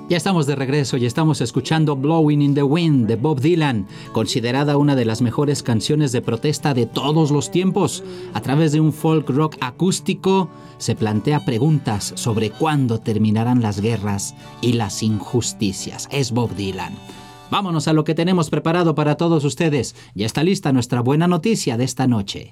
Ya estamos de regreso y estamos escuchando Blowing in the Wind de Bob Dylan, considerada una de las mejores canciones de protesta de todos los tiempos. A través de un folk rock acústico, se plantea preguntas sobre cuándo terminarán las guerras y las injusticias. Es Bob Dylan. Vámonos a lo que tenemos preparado para todos ustedes. Ya está lista nuestra buena noticia de esta noche.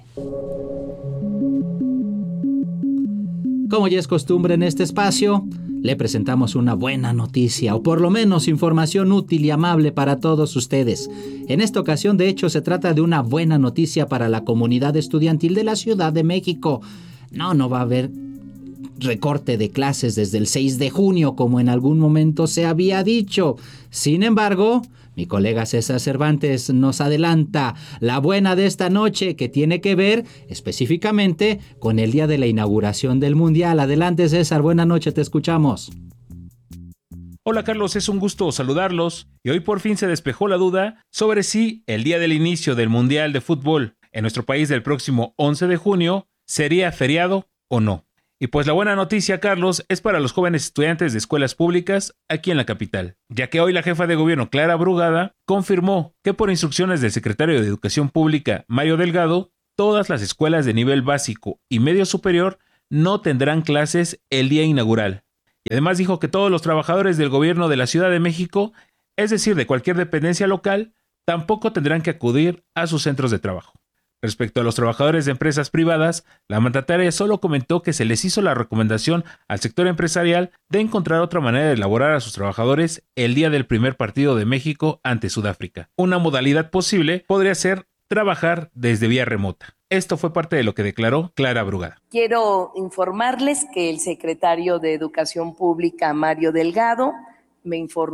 Como ya es costumbre en este espacio, le presentamos una buena noticia, o por lo menos información útil y amable para todos ustedes. En esta ocasión, de hecho, se trata de una buena noticia para la comunidad estudiantil de la Ciudad de México. No va a haber recorte de clases desde el 6 de junio, como en algún momento se había dicho. Sin embargo, mi colega César Cervantes nos adelanta la buena de esta noche, que tiene que ver específicamente con el día de la inauguración del Mundial. Adelante, César, buena noche, te escuchamos. Hola Carlos, es un gusto saludarlos y hoy por fin se despejó la duda sobre si el día del inicio del Mundial de Fútbol en nuestro país del próximo 11 de junio sería feriado o no. Y pues la buena noticia, Carlos, es para los jóvenes estudiantes de escuelas públicas aquí en la capital, ya que hoy la jefa de gobierno, Clara Brugada, confirmó que por instrucciones del secretario de Educación Pública, Mario Delgado, todas las escuelas de nivel básico y medio superior no tendrán clases el día inaugural. Y además dijo que todos los trabajadores del gobierno de la Ciudad de México, es decir, de cualquier dependencia local, tampoco tendrán que acudir a sus centros de trabajo. Respecto a los trabajadores de empresas privadas, la mandataria solo comentó que se les hizo la recomendación al sector empresarial de encontrar otra manera de elaborar a sus trabajadores el día del primer partido de México ante Sudáfrica. Una modalidad posible podría ser trabajar desde vía remota. Esto fue parte de lo que declaró Clara Brugada. Quiero informarles que el secretario de Educación Pública, Mario Delgado, me informó